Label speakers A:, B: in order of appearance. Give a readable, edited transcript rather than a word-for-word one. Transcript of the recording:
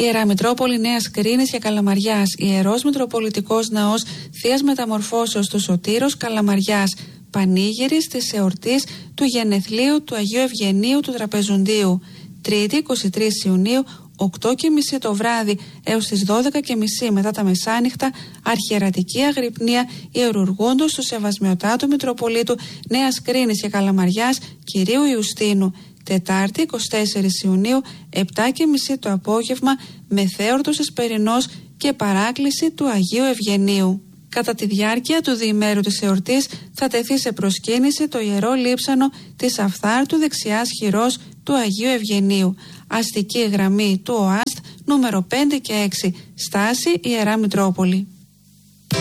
A: Ιερά Μητρόπολη Νέας Κρίνης και Καλαμαριάς, Ιερός Μητροπολιτικός Ναός Θείας Μεταμορφώσεως του Σωτήρος Καλαμαριάς, πανήγυρης της εορτής του γενεθλίου του Αγίου Ευγενίου του Τραπεζουντίου, Τρίτη 23 Ιουνίου, 8:30 το βράδυ έως τις 12:30 μετά τα μεσάνυχτα, αρχιερατική αγρυπνία ιερουργούντος του Σεβασμιωτάτου Μητροπολίτου Νέας Κρίνης και Καλαμαριάς Κυρίου Ιουστίνου, Τετάρτη 24 Ιουνίου, 7:30 το απόγευμα, μεθέορτος Εσπερινός και παράκληση του Αγίου Ευγενίου. Κατά τη διάρκεια του διημέρου της εορτής θα τεθεί σε προσκύνηση το ιερό λείψανο της Αφθάρτου δεξιάς χειρός του Αγίου Ευγενίου. Αστική γραμμή του ΟΑΣΤ νούμερο 5 και 6, στάση Ιερά Μητρόπολη.